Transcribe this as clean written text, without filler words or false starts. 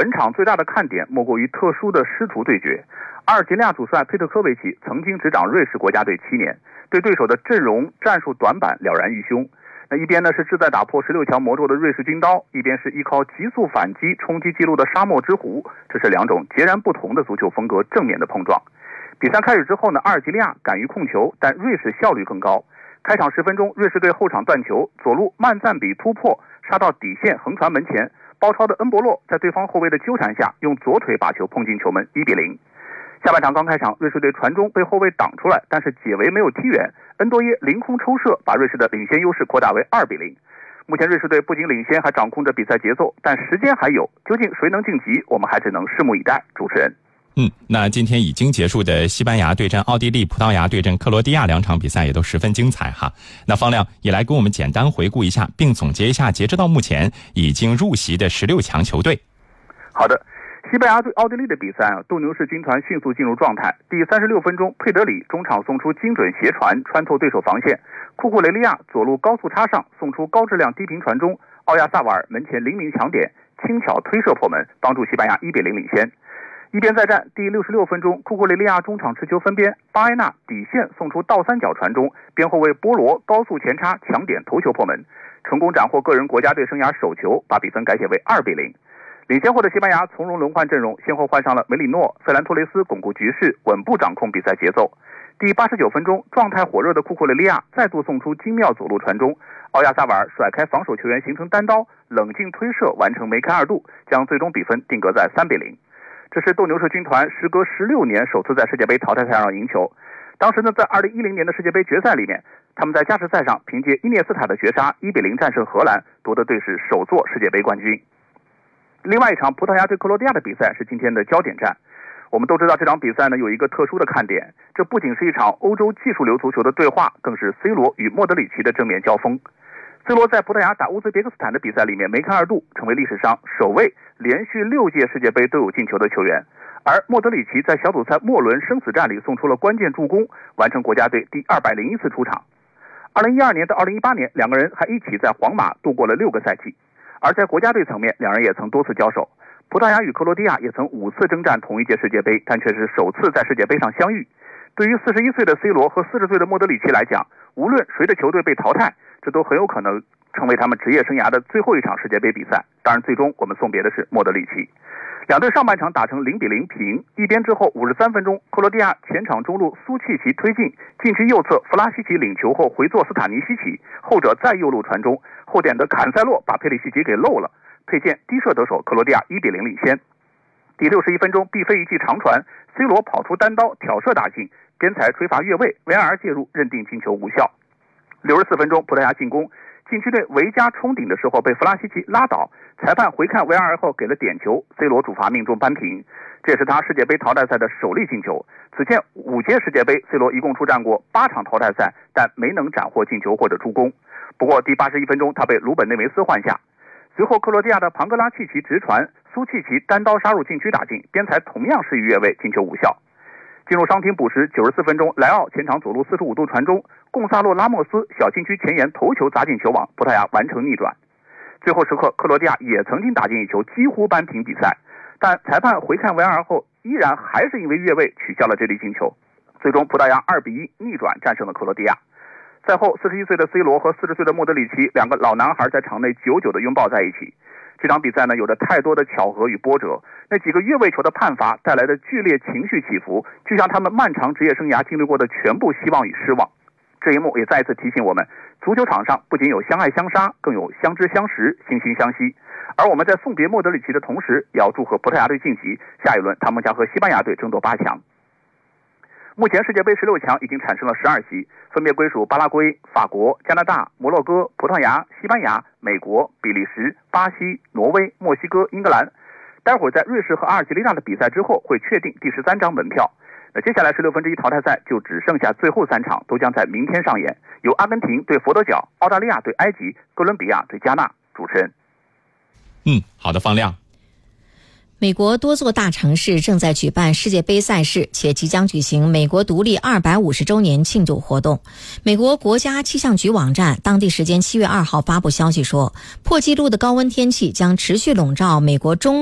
本场最大的看点莫过于特殊的师徒对决。阿尔及利亚主帅佩特科维奇曾经执掌瑞士国家队7年，对对手的阵容战术短板了然于胸。那一边呢是志在打破16强魔咒的瑞士军刀，一边是依靠急速反击冲击纪录的沙漠之狐，这是两种截然不同的足球风格正面的碰撞。比赛开始之后呢，阿尔及利亚敢于控球，但瑞士效率更高。开场10分钟，瑞士队后场断球，左路曼赞比突破杀到底线横传门前，包抄的恩博洛在对方后卫的纠缠下用左腿把球碰进球门，1-0。下半场刚开场，瑞士队传中被后卫挡出来，但是解围没有踢远，恩多耶凌空抽射把瑞士的领先优势扩大为2-0。目前瑞士队不仅领先，还掌控着比赛节奏，但时间还有，究竟谁能晋级，我们还只能拭目以待。主持人。 那今天已经结束的西班牙对阵奥地利、葡萄牙对阵克罗地亚2场比赛也都十分精彩哈。那方亮也来给我们简单回顾一下，并总结一下截止到目前已经入席的16强球队。 好的，西班牙对奥地利的比赛斗牛士军团迅速进入状态。第36分钟，佩德里中场送出精准斜传，穿透对手防线，库库雷利亚左路高速插上，送出高质量低平传中，奥亚萨瓦尔门前灵敏抢点，轻巧推射破门，帮助西班牙1-0领先。一边再战，第66分钟，库库雷利亚中场持球分边，巴埃纳底线送出倒三角传中，边后卫波罗高速前插抢点头球破门，成功斩获个人国家队生涯首球，把比分改写为2-0。领先后的西班牙从容轮换阵容，先后换上了梅里诺、费兰托雷斯巩固局势，稳步掌控比赛节奏。第89分钟，状态火热的库库雷利亚再度送出精妙左路传中，奥亚萨瓦尔甩开防守球员形成单刀，冷静推射完成梅开二度，将最终比分定格在3-0。这是斗牛士军团时隔16年首次在世界杯淘汰赛上赢球。当时呢，在2010年的世界杯决赛里面，他们在加时赛上凭借伊涅斯塔的绝杀1-0战胜荷兰，夺得队史首座世界杯冠军。另外一场葡萄牙对克罗地亚的比赛是今天的焦点战。我们都知道这场比赛呢有一个特殊的看点，这不仅是一场欧洲技术流足球的对话，更是 C 罗与莫德里奇的正面交锋。C 罗在葡萄牙打乌兹别克斯坦的比赛里面梅开二度，成为历史上首位连续6届世界杯都有进球的球员。而莫德里奇在小组赛末轮生死战里送出了关键助攻，完成国家队第201次出场。2012年到2018年，两个人还一起在皇马度过了6个赛季。而在国家队层面，两人也曾多次交手。葡萄牙与克罗地亚也曾5次征战同一届世界杯，但却是首次在世界杯上相遇。对于41岁的 C 罗和40岁的莫德里奇来讲，无论谁的球队被淘汰，这都很有可能成为他们职业生涯的最后一场世界杯比赛。当然最终我们送别的是莫德里奇。两队上半场打成0-0平，一边之后53分钟，克罗地亚前场中路苏契奇推进，禁区右侧弗拉西奇领球后回做斯塔尼西奇，后者再右路传中，后点的坎塞洛把佩里西奇给漏了，佩剑低射得手，克罗地亚1-0领先。第61分钟，毕飞一记长传 ，C 罗跑出单刀挑射打进，边裁吹罚越位，VAR 介入认定进球无效。64分钟，葡萄牙进攻，禁区内维加冲顶的时候被弗拉西奇拉倒，裁判回看 VAR 后给了点球 ，C 罗主罚命中扳平，这也是他世界杯淘汰赛的首粒进球。此前5届世界杯 ，C 罗一共出战过8场淘汰赛，但没能斩获进球或者助攻。不过第81分钟，他被鲁本内维斯换下。随后克罗地亚的庞格拉契奇直传，苏契奇单刀杀入禁区打进，边裁同样是越位，进球无效。进入伤停补时94分钟，莱奥前场左路45度传中，贡萨洛拉莫斯小禁区前沿头球砸进球网，葡萄牙完成逆转。最后时刻，克罗地亚也曾经打进一球，几乎扳平比赛，但裁判回看 VAR 后，依然还是因为越位取消了这粒进球。最终葡萄牙2-1逆转战胜了克罗地亚。赛后41岁的 C 罗和40岁的莫德里奇两个老男孩在场内久久地拥抱在一起。这场比赛呢，有着太多的巧合与波折，那几个越位球的判罚带来的剧烈情绪起伏，就像他们漫长职业生涯经历过的全部希望与失望。这一幕也再一次提醒我们，足球场上不仅有相爱相杀，更有相知相识、惺惺相惜。而我们在送别莫德里奇的同时，也要祝贺葡萄牙队晋级，下一轮他们将和西班牙队争夺8强。目前世界杯16强已经产生了12席，分别归属巴拉圭、法国、加拿大、摩洛哥、葡萄牙、西班牙、美国、比利时、巴西、挪威、墨西哥、英格兰。待会儿在瑞士和阿尔及利亚的比赛之后会确定第13张门票。那接下来16分之一淘汰赛就只剩下最后3场，都将在明天上演，由阿根廷对佛得角、澳大利亚对埃及、哥伦比亚对加纳。主持人。 好的，方亮。 美国多座大城市正在举办世界杯赛事，且即将举行美国独立250周年庆祝活动。美国国家气象局网站当地时间7月2号发布消息说，破纪录的高温天气将持续笼罩美国中